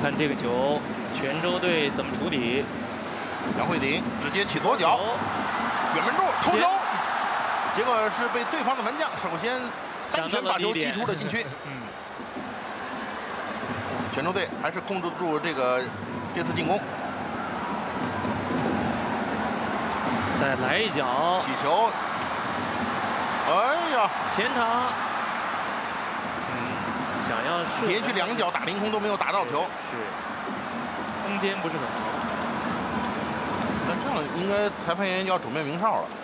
看这个球，泉州队怎么处理？ 杨慧玲直接起左脚，远门柱抽球，结果是被对方的门将首先单拳把球击出了禁区。泉州队还是控制住这次进攻。 再来一脚， 起球，哎呀， 前场，想要连续2脚打凌空都没有打到球， 是空间不是很足。 那这样应该裁判员要准备鸣哨了。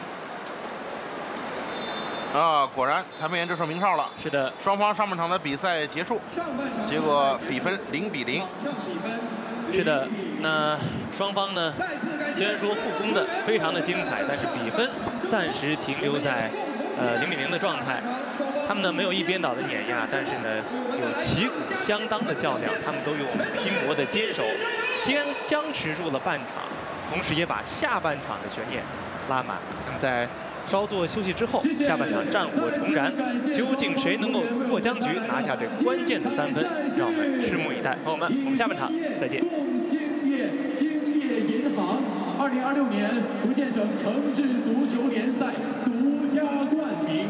果然裁判员这时候鸣哨了。 是的， 双方上半场的比赛结束，结果比分0比0。 是的，那双方呢，虽然说互攻的非常的精彩，但是比分暂时停留在0比0的状态。他们呢没有一边倒的碾压，但是呢有旗鼓相当的较量，他们都用拼搏的坚守，僵持住了半场，同时也把下半场的悬念拉满。那么在稍作休息之后，下半场战火重燃，究竟谁能够突破僵局，拿下这关键的3分？让我们拭目以待。朋友们，我们下半场再见。 兴业银行2026年福建省城市足球联赛独家冠名。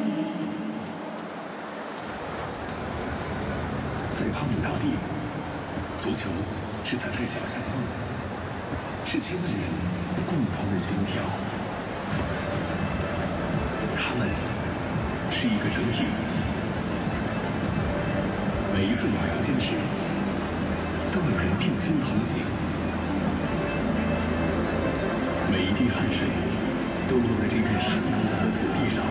在他们大地，足球是踩在脚下的路，是千万人共同的心跳。他们是一个整体，每一次咬牙坚持，都有人并肩同行，每一滴汗水都落在这片生养的土地上。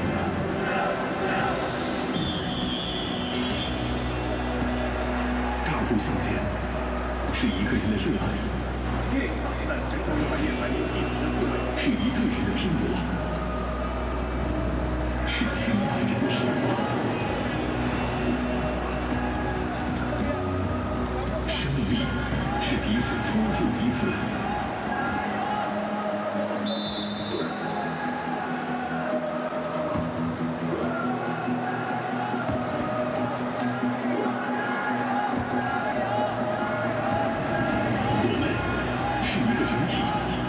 大步向前，是一个人的热爱，是一队人的拼搏。是千万人的守望，生命力是彼此拖住彼此。